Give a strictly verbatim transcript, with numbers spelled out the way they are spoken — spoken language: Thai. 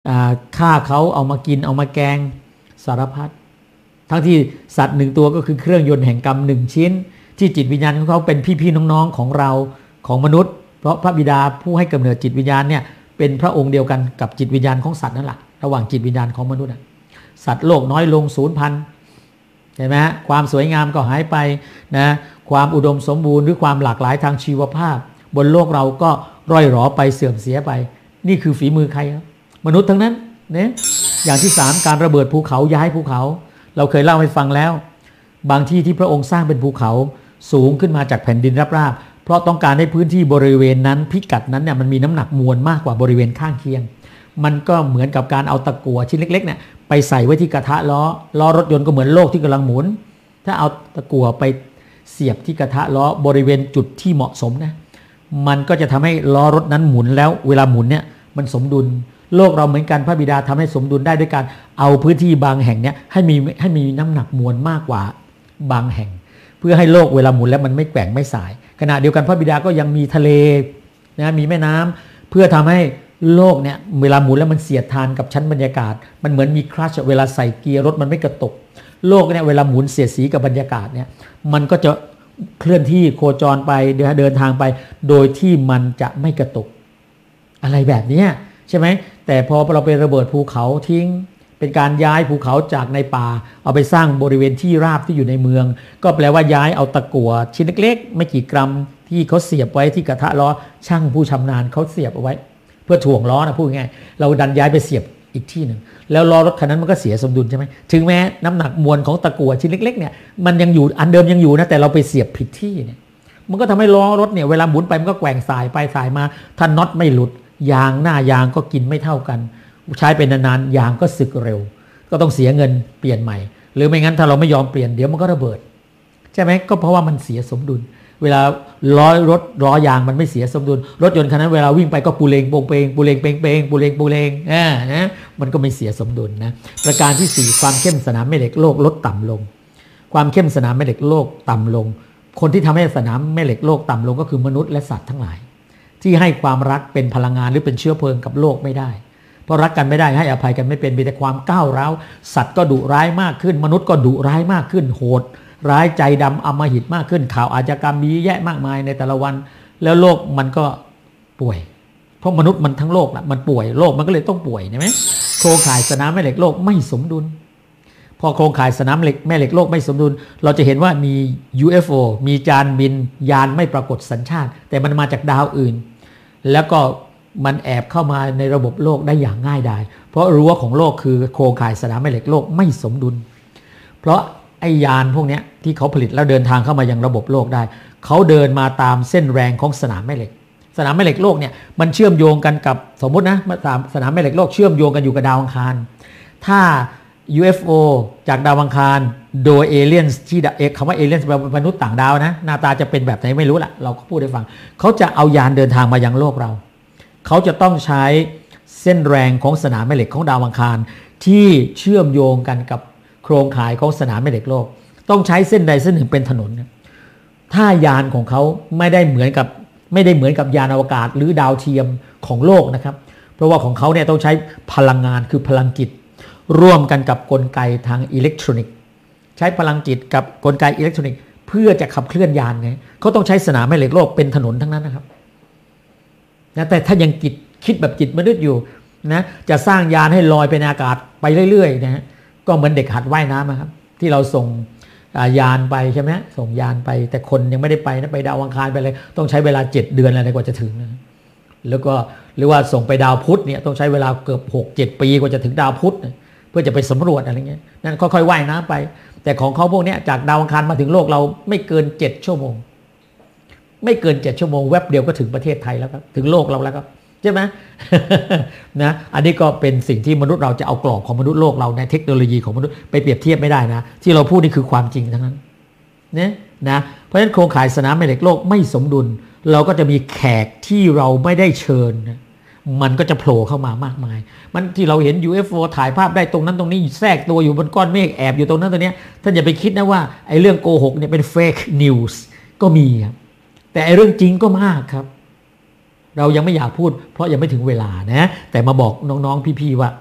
ฆ่าเขาเอามากินเอามาแกงสารพัดทั้งที่สัตว์หนึ่งตัวก็คือเครื่องยนต์แห่งกรรมหนึ่งชิ้นที่จิตวิญญาณของเขาเป็นพี่ๆน้องๆของเราของมนุษย์เพราะพระบิดาผู้ให้กำเนิดจิตวิญญาณเนี่ยเป็นพระองค์เดียวกันกับจิตวิญญาณของสัตว์นั่นแหละระหว่างจิตวิญญาณของมนุษย์สัตว์โลกน้อยลงสูญพันธุ์เห็นไหมฮะความสวยงามก็หายไปนะความอุดมสมบูรณ์หรือความหลากหลายทางชีวภาพบนโลกเราก็ร่อยหรอไปเสื่อมเสียไปนี่คือฝีมือใครครับมนุษย์ทั้งนั้นเนี่ยอย่างที่สามการระเบิดภูเขาย้ายภูเขาเราเคยเล่าให้ฟังแล้วบางที่ที่พระองค์สร้างเป็นภูเขาสูงขึ้นมาจากแผ่นดินราบๆเพราะต้องการให้พื้นที่บริเวณนั้นพิกัดนั้นเนี่ยมันมีน้ำหนักมวลมากกว่าบริเวณข้างเคียงมันก็เหมือนกับการเอาตะกั่วชิ้นเล็กๆเนี่ยไปใส่ไว้ที่กระทะล้อล้อรถยนต์ก็เหมือนโลกที่กำลังหมุนถ้าเอาตะกั่วไปเสียบที่กระทะล้อบริเวณจุดที่เหมาะสมนะมันก็จะทำให้ล้อรถนั้นหมุนแล้วเวลาหมุนเนี่ยมันสมดุลโลกเราเหมือนกันพระบิดาทำให้สมดุลได้ด้วยการเอาพื้นที่บางแห่งเนี้ยให้มีให้มีน้ำหนักมวลมากกว่าบางแห่งเพื่อให้โลกเวลาหมุนแล้วมันไม่แกว่งไม่สายขณะเดียวกันพระบิดาก็ยังมีทะเลนะมีแม่น้ำเพื่อทำให้โลกเนี่ยเวลาหมุนแล้วมันเสียดทานกับชั้นบรรยากาศมันเหมือนมีคลัตช์เวลาใส่เกียร์รถมันไม่กระตุกโลกเนี่ยเวลาหมุนเสียดสีกับบรรยากาศเนี่ยมันก็จะเคลื่อนที่โคจรไปเดินทางไปโดยที่มันจะไม่กระตุกอะไรแบบนี้ใช่ไหมแต่พอเราไประเบิดภูเขาทิ้งเป็นการย้ายภูเขาจากในป่าเอาไปสร้างบริเวณที่ราบที่อยู่ในเมืองก็แปลว่าย้ายเอาตะกั่วชิ้นเล็กๆไม่กี่กรัมที่เขาเสียบไว้ที่กระทะล้อช่างผู้ชำนาญเขาเสียบเอาไว้เพื่อถ่วงล้อนะพูดง่ายเราดันย้ายไปเสียบอีกที่หนึ่งแล้วล้อรถคันนั้นมันก็เสียสมดุลใช่ไหมถึงแม้น้ำหนักมวลของตะกั่วชิ้นเล็กๆเนี่ยมันยังอยู่อันเดิมยังอยู่นะแต่เราไปเสียบผิดที่เนี่ยมันก็ทำให้ล้อรถเนี่ยเวลาหมุนไปมันก็แกว่งสายไปสายมาถ้าน็อตไม่หลุดยางหน้ายางก็กินไม่เท่ากันใช้เป็นนานๆยางก็สึกเร็วก็ต้องเสียเงินเปลี่ยนใหม่หรือไม่งั้นถ้าเราไม่ยอมเปลี่ยนเดี๋ยวมันก็ระเบิดใช่ไหมก็เพราะว่ามันเสียสมดุลเวลาล้อรถล้อยางมันไม่เสียสมดุลรถยนต์คันนั้นเวลาวิ่งไปก็ปูเลงโปงเปงปูเลงเปงเปงปูเลงปูเลงอ่านะมันก็ไม่เสียสมดุลนะประการที่สี่ความเข้มสนามแม่เหล็กโลกลดต่ำลงความเข้มสนามแม่เหล็กโลกต่ำลงคนที่ทำให้สนามแม่เหล็กโลกต่ำลงก็คือมนุษย์และสัตว์ทั้งหลายที่ให้ความรักเป็นพลังงานหรือเป็นเชื้อเพลิงกับโลกไม่ได้เพราะรักกันไม่ได้ให้อภัยกันไม่เป็นมีแต่ความก้าวร้าวสัตว์ก็ดุร้ายมากขึ้นมนุษย์ก็ดุร้ายมากขึ้นโหดร้ายใจดำอำมหิตมากขึ้นข่าวอาชญากรรมมีแยะมากมายในแต่ละวันแล้วโลกมันก็ป่วยเพราะมนุษย์มันทั้งโลกแหละมันป่วยโลกมันก็เลยต้องป่วยใช่ไหมโครงข่ายสนามแม่เหล็กโลกไม่สมดุลพอโครงข่ายสนามเหล็กแม่เหล็กโลกไม่สมดุลเราจะเห็นว่ามี ยู เอฟ โอ มีจานบินยานไม่ปรากฏสัญชาติแต่มันมาจากดาวอื่นแล้วก็มันแอบเข้ามาในระบบโลกได้อย่างง่ายดายเพราะรั้วของโลกคือโครงข่ายสนามแม่เหล็กโลกไม่สมดุลเพราะไอ้ยานพวกนี้ที่เขาผลิตแล้วเดินทางเข้ามายังระบบโลกได้เขาเดินมาตามเส้นแรงของสนามแม่เหล็กสนามแม่เหล็กโลกเนี่ยมันเชื่อมโยงกันกับสมมตินะสนามแม่เหล็กโลกเชื่อมโยงกันอยู่กับดาวอังคารถ้า ยู เอฟ โอ จากดาวอังคารโดยเอเลี่ยนที่เอกคำว่าเอเลี่ยนเป็นมนุษย์ต่างดาวนะหน้าตาจะเป็นแบบไหนไม่รู้ละเราก็พูดให้ฟังเขาจะเอายานเดินทางมายังโลกเราเขาจะต้องใช้เส้นแรงของสนามแม่เหล็กของดาวอังคารที่เชื่อมโยงกันกับโครงข่ายของสนามแม่เหล็กโลกต้องใช้เส้นใดเส้นหนึ่งเป็นถนนถ้ายานของเขาไม่ได้เหมือนกับไม่ได้เหมือนกับยานอวกาศหรือดาวเทียมของโลกนะครับเพราะว่าของเขาเนี่ยต้องใช้พลังงานคือพลังจิตร่วมกันกับกลไกทางอิเล็กทรอนิกส์ใช้พลังจิตกับกลไกอิเล็กทรอนิกส์เพื่อจะขับเคลื่อนยานไงเขาต้องใช้สนามแม่เหล็กโลกเป็นถนนทั้งนั้นนะครับนะแต่ถ้ายังคิดคิดแบบจิตมนุษย์อยู่นะจะสร้างยานให้ลอยไปในอากาศไปเรื่อยๆนะฮะก็เหมือนเด็กหัดว่ายน้ำนะครับที่เราส่งยานไปใช่ไหมส่งยานไปแต่คนยังไม่ได้ไปนะไปดาวอังคารไปเลยต้องใช้เวลาเจ็ดเดือนอะไรกว่าจะถึงนะแล้วก็หรือว่าส่งไปดาวพุธเนี่ยต้องใช้เวลาเกือบหกเจ็ดปีกว่าจะถึงดาวพุธนะเพื่อจะไปสำรวจอะไรเงี้ยนั่นค่อยๆว่ายน้ำไปแต่ของเขาพวกนี้จากดาวอังคารมาถึงโลกเราไม่เกินเจ็ดชั่วโมงไม่เกินเจ็ดชั่วโมงแวบเดียวก็ถึงประเทศไทยแล้วครับถึงโลกเราแล้วครับใช่ไหม นะอันนี้ก็เป็นสิ่งที่มนุษย์เราจะเอากรอบของมนุษย์โลกเราในเทคโนโลยีของมนุษย์ไปเปรียบเทียบไม่ได้นะที่เราพูดนี่คือความจริงทั้งนั้นเนี่ยนะเพราะฉะนั้นโครงข่ายสนามแม่เหล็กโลกไม่สมดุลเราก็จะมีแขกที่เราไม่ได้เชิญนะมันก็จะโผล่เข้ามามากมายมันที่เราเห็น ยู เอฟ โอ ถ่ายภาพได้ตรงนั้นตรงนี้แทรกตัวอยู่บนก้อนเมฆแอบอยู่ตรงนั้นตรงนี้ท่านอย่าไปคิดนะว่าไอ้เรื่องโกหกเนี่ยเป็นเฟกนิวส์ก็มีครับแต่ไอ้เรื่องจริงก็มากครับเรายังไม่อยากพูดเพราะยังไม่ถึงเวลานะแต่มาบอกน้องๆพี่ๆว่า